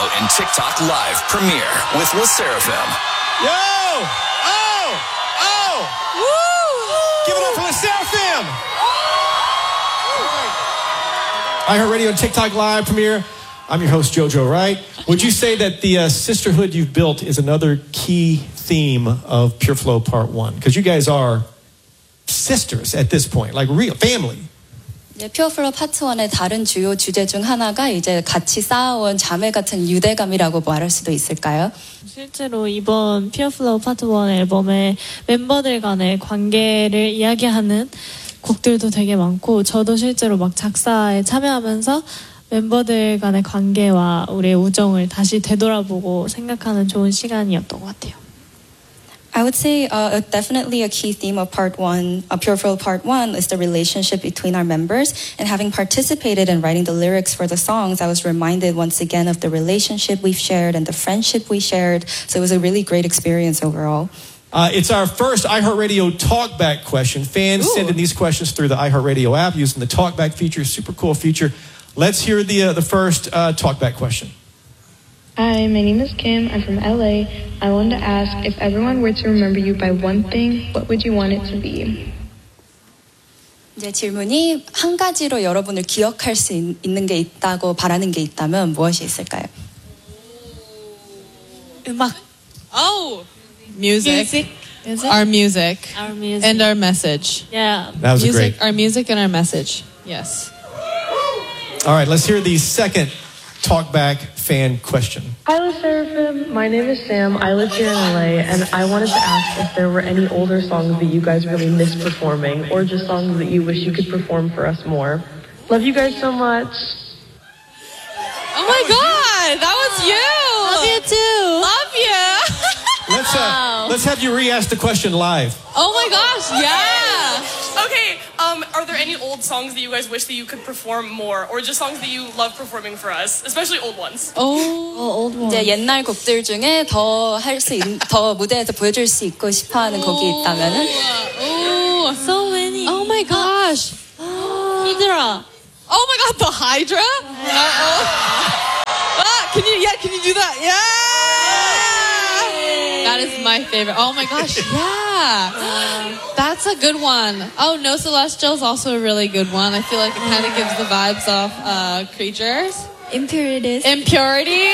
and TikTok live premiere with LE SSERAFIM. Yo! Woo! Give it up for LE SSERAFIM! iHeartRadio and TikTok live premiere. I'm your host, JoJo Wright. Would you say that the sisterhood you've built is another key theme of Pure Flow Part 1? Because you guys are sisters at this point, like real family. 네, Pure Flow Part 1의 다른 주요 주제 중 하나가 이제 같이 쌓아온 자매 같은 유대감이라고 말할 수도 있을까요? 실제로 이번 Pure Flow Part 1 앨범에 멤버들 간의 관계를 이야기하는 곡들도 되게 많고 저도 실제로 막 작사에 참여하면서 멤버들 간의 관계와 우리의 우정을 다시 되돌아보고 생각하는 좋은 시간이었던 것 같아요. I would say definitely a key theme of Part 1, Pure Flow Part 1 is the relationship between our members. And having participated in writing the lyrics for the songs, I was reminded once again of the relationship we've shared and the friendship we shared. So it was a really great experience overall. It's our first iHeartRadio Talkback question. Fans send in these questions through the iHeartRadio app using the Talkback feature, super cool feature. Let's hear the first Talkback question. Hi, my name is Kim. I'm from LA. I wanted to ask, if everyone were to remember you by one thing, what would you want it to be? 이제 질문이 한 가지로 여러분을 기억할 수 있는 게 있다고 바라는 게 있다면 무엇이 있을까요? 음악. Oh, music. Music. Our music. Our music. And our message. Yeah. That was music, great. Our music and our message. Yes. All right, let's hear the second Talkback fan question. Hi, LE SSERAFIM. My name is Sam. I live here in LA, and I wanted to ask if there were any older songs that you guys really miss performing, or just songs that you wish you could perform for us more. Love you guys so much. Oh my God, that was you. Love you too. Love you. Let's have you re-ask the question live. Oh my gosh, yeah. Okay, are there any old songs that you guys wish that you could perform more, or just songs that you love performing for us, especially old ones? old one. 이제 옛날 곡들 중에 더 무대에서 보여줄 수 있고 싶어하는 곡이 있다면은 Oh, So many. oh my gosh. Hydra. Oh my God, the Hydra? Can you do that? Yeah. That is my favorite. Oh my gosh, yeah. That's a good one. Oh, No Celestial is also a really good one. I feel like it kind of gives the vibes off Creatures. Impurities. Impurities.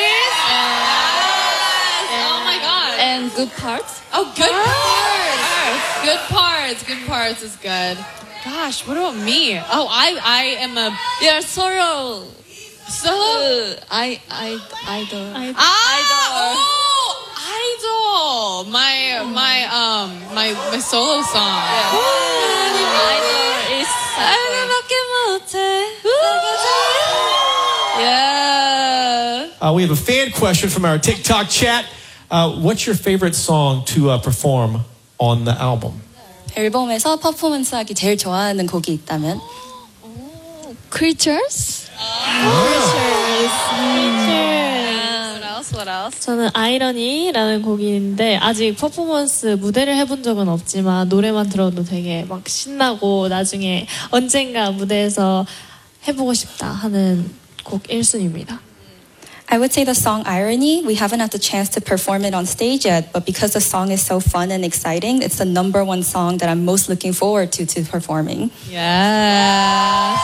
Oh my God. And Good Parts. Oh, Good Parts. Good Parts. Good Parts is good. Gosh, what about me? Oh, I am a... Yeah, Solo. Solo? Idol. Oh, Idol. My solo song. Idol is Yeah. We have a fan question from our TikTok chat. What's your favorite song to perform on the album? 앨범에서 퍼포먼스하기 제일 좋아하는 곡이 있다면 Creatures. What else? 저는 아이러니라는 곡인데 아직 퍼포먼스 무대를 해본 적은 없지만 노래만 들어도 되게 막 신나고 나중에 언젠가 무대에서 해보고 싶다 하는 곡 1순위입니다. I would say the song Irony. We haven't had the chance to perform it on stage yet, but because the song is so fun and exciting, it's the #1 song that I'm most looking forward to performing. Yes.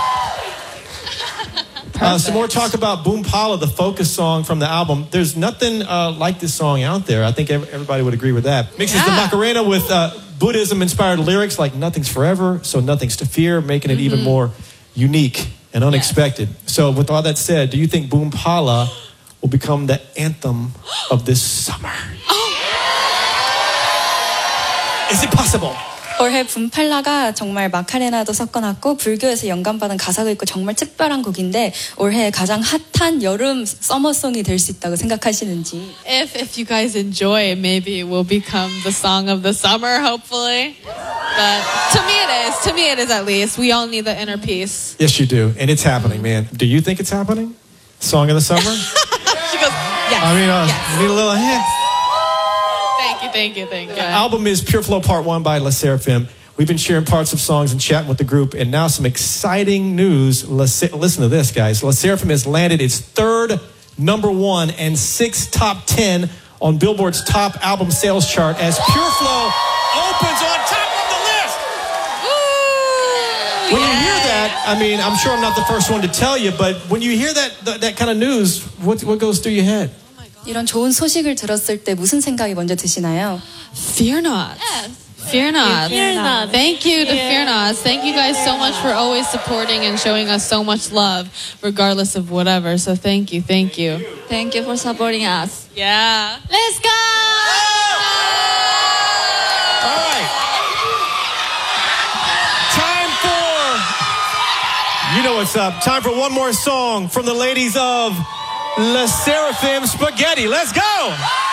Some more talk about Boom Pala, the focus song from the album. There's nothing like this song out there. I think everybody would agree with that. Mixes the Macarena with Buddhism-inspired lyrics like Nothing's Forever, so Nothing's to Fear, making it even more unique and unexpected. So with all that said, do you think Boom Pala will become the anthem of this summer? Is it possible? 올해 붐팔라가 정말 마카레나도 섞어놨고 불교에서 영감받은 가사도 있고 정말 특별한 곡인데 올해 가장 핫한 여름 서머송이 될 수 있다고 생각하시는지. If you guys enjoy it, maybe it will become the song of the summer, hopefully. But to me it is at least. We all need the inner peace. Yes, you do. And it's happening, man. Do you think it's happening? Song of the summer? She goes, yes. I mean, yes. need a little hint. Thank you. The album is Pure Flow Part 1 by LE SSERAFIM. We've been sharing parts of songs and chatting with the group, and now some exciting news. Listen to this, guys. LE SSERAFIM has landed its third #1 and 6 top 10 on Billboard's top album sales chart as Pure Flow opens on top of the list. Ooh, When you hear that, I mean, I'm sure I'm not the first one to tell you, but when you hear that kind of news, what goes through your head? 이런 좋은 소식을 들었을 때 무슨 생각이 먼저 드시나요? Fear not. Fear not. Fear not. Thank you to Fear Not. Thank you guys so much for always supporting and showing us so much love, regardless of whatever. So thank you. Thank you. Thank you for supporting us. Yeah. Let's go! All right. Time for, you know what's up. Time for one more song from the ladies of Le Seraphim Spaghetti. Let's go!